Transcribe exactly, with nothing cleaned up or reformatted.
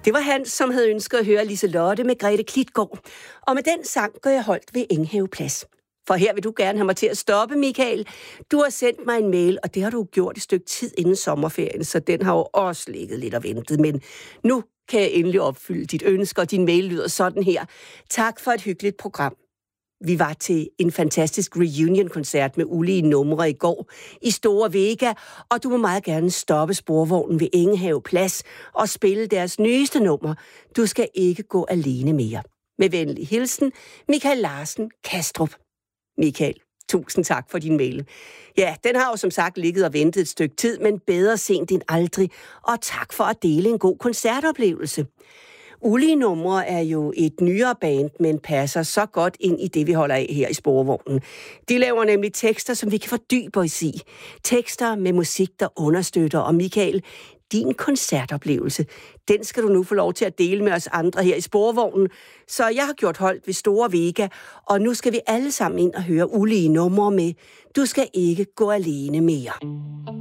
Det var Hans, som havde ønsket at høre Liselotte med Grete Klitgaard. Og med den sang går jeg holdt ved Enghave Plads. For her vil du gerne have mig til at stoppe, Michael. Du har sendt mig en mail, og det har du gjort et stykke tid inden sommerferien, så den har jo også ligget lidt og ventet. Men nu kan jeg endelig opfylde dit ønske, og din mail lyder sådan her. Tak for et hyggeligt program. Vi var til en fantastisk reunion-koncert med ulige numre i går i Store Vega, og du må meget gerne stoppe sporvognen ved Enghave Plads og spille deres nyeste nummer. Du skal ikke gå alene mere. Med venlig hilsen, Michael Larsen, Kastrup. Michael, tusind tak for din mail. Ja, den har jo som sagt ligget og ventet et stykke tid, men bedre sent end aldrig. Og tak for at dele en god koncertoplevelse. Ulige numre er jo et nyere band, men passer så godt ind i det, vi holder af her i Sporvognen. De laver nemlig tekster, som vi kan fordybe os i. Tekster med musik, der understøtter. Og Michael, din koncertoplevelse, den skal du nu få lov til at dele med os andre her i Sporvognen. Så jeg har gjort holdt ved Store Vega, og nu skal vi alle sammen ind og høre ulige numre med Du skal ikke gå alene mere.